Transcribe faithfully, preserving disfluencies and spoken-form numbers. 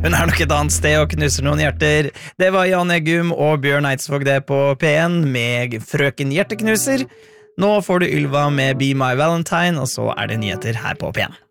Hun er nok et annet sted og knuser noen hjerter. Det var Jan Eggum og Bjørn Eidsvåg det på P en med Frøken Hjerteknuser. Nå får du Ylva med Be My Valentine, og så er det nyheter her på P en.